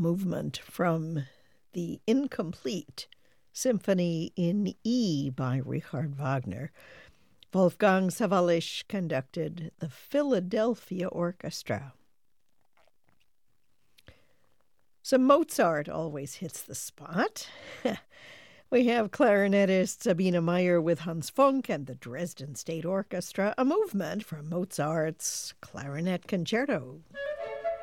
movement from the incomplete Symphony in E by Richard Wagner. Wolfgang Sawallisch conducted the Philadelphia Orchestra. So Mozart always hits the spot. We have clarinetist Sabine Meyer with Hans Funk and the Dresden State Orchestra, a movement from Mozart's Clarinet Concerto.